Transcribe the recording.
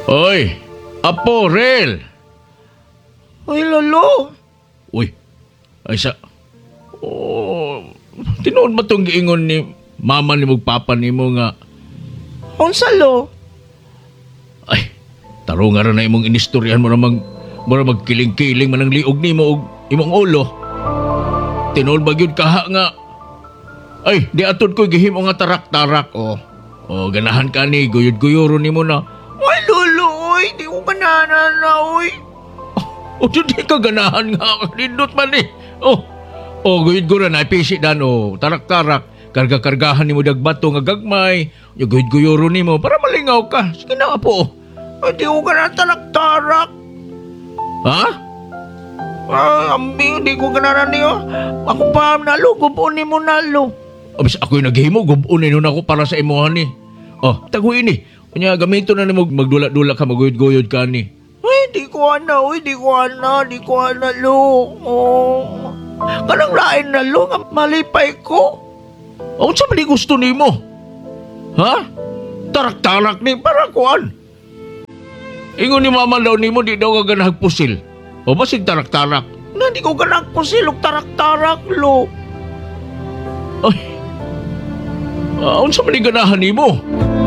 Oy, Apo, Rel! Ay, lolo. Uy, ay sa... Oh, tinuod ba itong giingon ni mama ni magpapa ni mo nga? Unsa lo? Ay, taro nga rin na imong inistoryahan mo na magkiling-kiling man ang liog ni mo og imong ulo. Tinuod ba yun kaha nga? Ay, di atod ko gihimo nga tarak-tarak, oh. Oh, ganahan ka ni, guyod-guyoro ni mo na. Ay, lolo, oy. Di ko ganahan na, oy. O, di ka ganahan nga. Lindot man eh. Oh, guyod-guyoro na. Pisi dan, oh. Tarak-tarak. Karga-kargahan ni mo dagbato nga gagmay. Yung guyod-guyoro ni mo para malingaw ka. Sige na, Apo. Ay, di ko ganahan tarak-tarak. Ha? Ambing, di ko ganahan niyo. Ako pa, nalo. Gubunin mo, nalo. Abis ako'y naghimo. Gubunin nun ako para sa imuhan ni. Oh, taguin ni. Kanya gamito na ni mo magdula-dula ka, maguyod-guyod ka ni. Ay, di ko ana, oy. Di ko ana, lo. Oh. Kanang lain na, lo. Nga malipay ko. O, sa mali gusto ni mo? Ha? Tarak-tarak ni para kuan. Ingon ni mama daw ni mo, di daw ka ganahag pusil. O, basig tarak-tarak. Na, di ko ganahan po silog tarak-tarak, lo. Ay, unsa man ni ganahan ni mo?